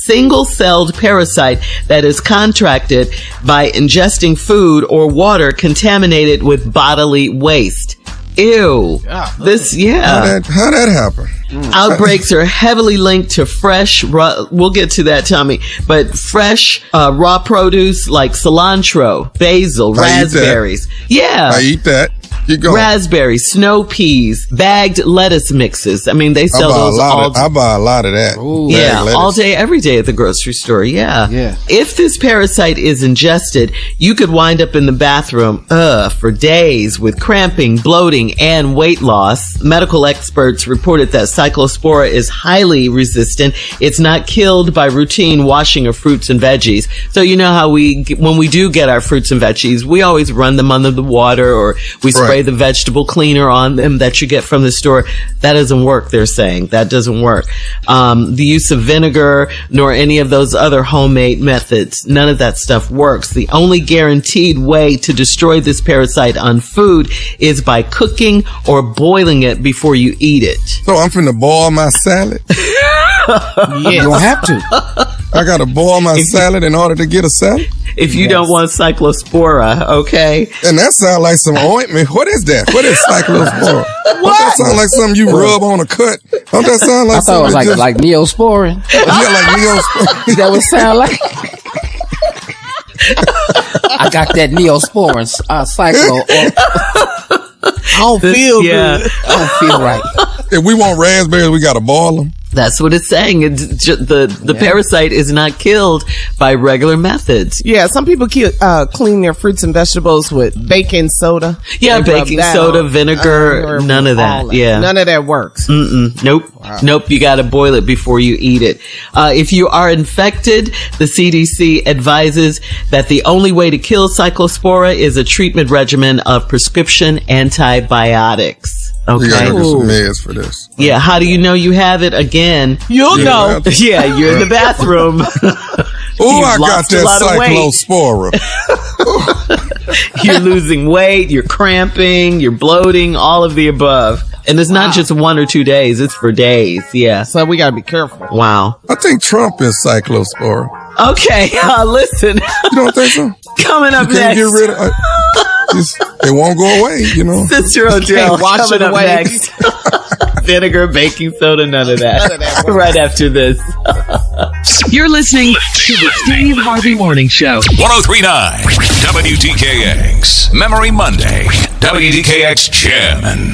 single-celled parasite that is contracted by ingesting food or water contaminated with bodily waste. Ew. Yeah. How that happen? Outbreaks are heavily linked to fresh, we'll get to that, Tommy, but fresh raw produce like cilantro, basil, raspberries. Yeah. I eat that. Keep going. Raspberries, snow peas, bagged lettuce mixes. I mean, they sell those all I buy a lot of that. Ooh. Yeah, all day, every day at the grocery store. Yeah. If this parasite is ingested, you could wind up in the bathroom for days with cramping, bloating, and weight loss. Medical experts reported that Cyclospora is highly resistant. It's not killed by routine washing of fruits and veggies. So you know how when we do get our fruits and veggies, we always run them under the water, or we spray the vegetable cleaner on them that you get from the store. That doesn't work, they're saying. That doesn't work. The use of vinegar, nor any of those other homemade methods, none of that stuff works. The only guaranteed way to destroy this parasite on food is by cooking or boiling it before you eat it. So I'm finna boil my salad? You don't have to. I gotta boil my salad in order to get a salad? If you don't want Cyclospora, okay? And that sounds like some ointment. What is that? What is Cyclospora? Don't that sound like something you rub on a cut? Don't that sound like something? I thought it was like Neosporin. Yeah, like Neosporin. That would sound like. I got that Neosporin, Cyclo. I don't feel good. I don't feel right. If we want raspberries, we gotta boil them. That's what it's saying. The parasite is not killed by regular methods. Yeah, some people clean their fruits and vegetables with baking soda. Yeah, baking soda, vinegar, none of that. Yeah. None of that works. Nope. Wow. Nope. You got to boil it before you eat it. If you are infected, the CDC advises that the only way to kill Cyclospora is a treatment regimen of prescription antibiotics. Okay. You gotta get some meds for this. Yeah. How do you know you have it? Again, you'll know. Yeah, you're in the bathroom. Oh, I got that Cyclospora. You're losing weight, you're cramping, you're bloating, all of the above. And it's not just 1 or 2 days, it's for days. Yeah. So we gotta be careful. Wow. I think Trump is Cyclospora. Okay, listen. You don't think so? Coming up you can't next. Get rid of it won't go away, you know. Sister Odell coming up next. Vinegar, baking soda, none of that. Right after this. You're listening to the Steve Harvey Morning Show. 103.9 WDKX. Memory Monday. WDKX Chairman.